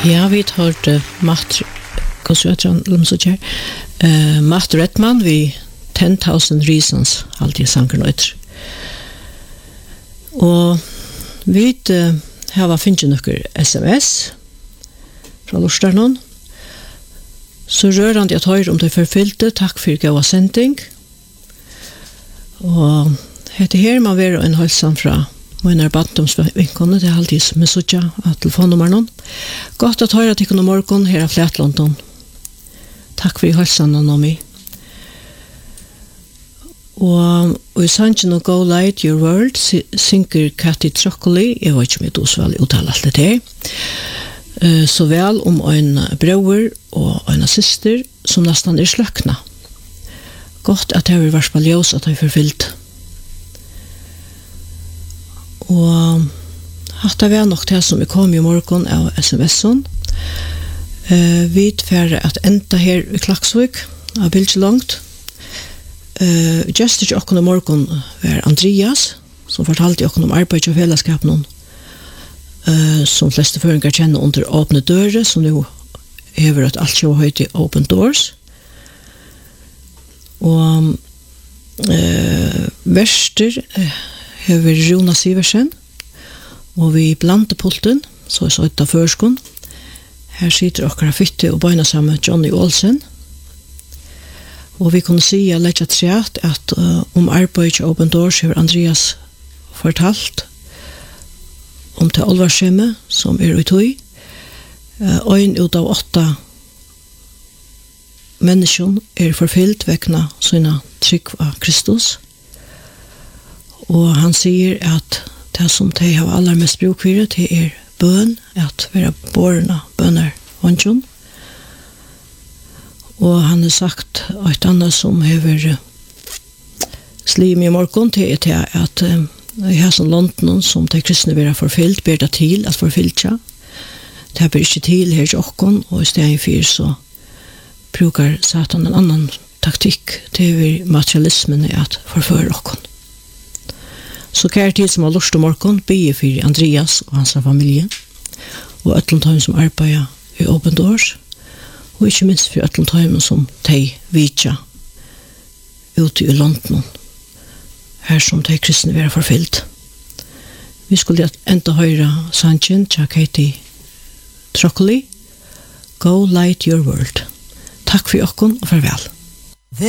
Ja, vi hørte Matt Redman vi 10,000 Reasons, alltid sanker nøyter. Og vi har finnet noen SMS fra Lorstadnon. Så rørende jeg hører om det forfylte. Takk for gode sending. Og heter her man være en halsen fra mine baddomsvinkene. Det alltid med suttja av telefonnummeren. Godt at høre til noen morgen her av Flatlandon. Takk for halsen og meg. Og i sangen og Go Light Your World synker Katty Troccoli, jeg vet ikke om jeg tog så veldig uttale alt det her, så vel om en bror og en syster som nesten sløkna. Godt at jeg vil være spaljøs at jeg forfyllt. Og at det var nok det som vi kom i morgen av SMS-en. Vi tverre at enda her i Klaksvik, av bildet langt. Just ikke åkken i morgen var Andreas, som fortalte åkken om arbeid og fellesskapen som fleste føringer kjenner under åpne dører, som nå hever at alt kjøver høyt i Open Doors. Og verster hever Rona Siversen, og vi blanter pulten, så er så ut av førskolen. Her sitter åkker fytte og bøyner sammen med Johnny Olsen. Og vi kunne si at legge træt at om arbeid og Open Doors har Andreas fortalt om til alvarskjemme som i tog. Øyn ut av 8 mennesker forfyllt vekkene sine trygg av Kristus. Og han sier at det som de har aller mest bruk for det bøn, at være bårene bønner håndjon. Og han har sagt et annet som hever slim i morgen til at i hessen London som de kristne vil ha forfyllt, ber det til at forfyllt seg. Det ber ikke til her i åkken, og i stedet for så bruker Satan en annen taktikk til materialismen at forføre åkken. Så kjære tid som har lyst til morgen, be for Andreas og hans familie, og ætlundtøyen som arbeider i Open Doors, og ikke minst for ætlundtøyen som de vidtja ute i London, her som de kristne vil ha forfyllt. Vi skulle enda høre sangen til Katty Troccoli, Go Light Your World. Takk for åkken og farvel.